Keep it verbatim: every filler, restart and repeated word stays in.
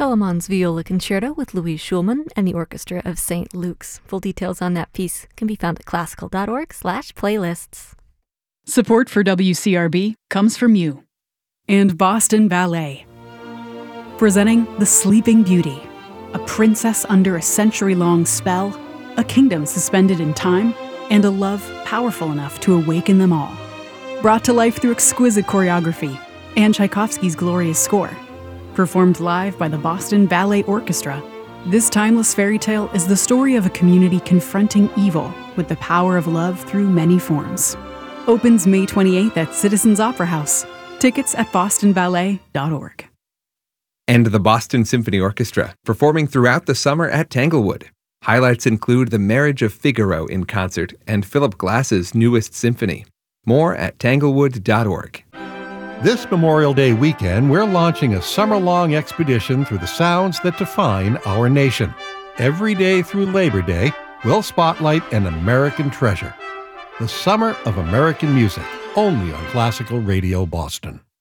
Telemann's Viola Concerto with Louise Schulman and the Orchestra of Saint Luke's. Full details on that piece can be found at classical.org slash playlists. Support for W C R B comes from you and Boston Ballet. Presenting The Sleeping Beauty, a princess under a century-long spell, a kingdom suspended in time, and a love powerful enough to awaken them all. Brought to life through exquisite choreography and Tchaikovsky's glorious score. Performed live by the Boston Ballet Orchestra, this timeless fairy tale is the story of a community confronting evil with the power of love through many forms. Opens May twenty-eighth at Citizens Opera House. Tickets at boston ballet dot org. And the Boston Symphony Orchestra, performing throughout the summer at Tanglewood. Highlights include The Marriage of Figaro in concert and Philip Glass's newest symphony. More at tanglewood dot org. This Memorial Day weekend, we're launching a summer-long expedition through the sounds that define our nation. Every day through Labor Day, we'll spotlight an American treasure. The Summer of American Music, only on Classical Radio Boston.